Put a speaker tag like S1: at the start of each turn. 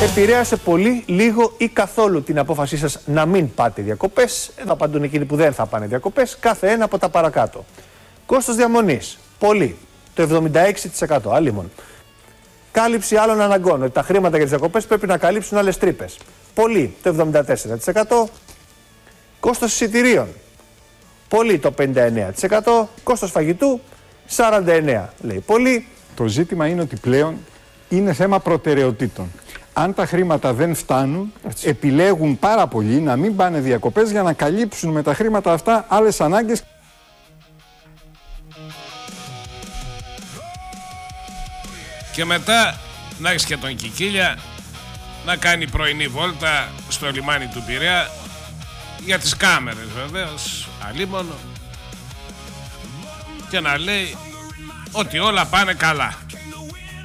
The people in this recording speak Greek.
S1: επηρέασε πολύ, λίγο ή καθόλου την απόφασή σας να μην πάτε διακοπές? Εδώ απαντούν εκείνοι που δεν θα πάνε διακοπές, κάθε ένα από τα παρακάτω. Κόστος διαμονής, πολύ, το 76%, άλλημον. Κάλυψη άλλων αναγκών, ότι τα χρήματα για τις διακοπές πρέπει να καλύψουν άλλες τρύπες, πολύ, το 74%. Κόστος εισιτηρίων, πολύ, το 59%. Κόστος φαγητού, 49% λέει πολύ.
S2: Το ζήτημα είναι ότι πλέον είναι θέμα προτεραιοτήτων. Αν τα χρήματα δεν φτάνουν, επιλέγουν πάρα πολλοί να μην πάνε διακοπές για να καλύψουν με τα χρήματα αυτά άλλες ανάγκες.
S3: Και μετά να έχεις και τον Κικίλια να κάνει πρωινή βόλτα στο λιμάνι του Πειραιά για τις κάμερες βεβαίως, αλίμονο, και να λέει ότι όλα πάνε καλά.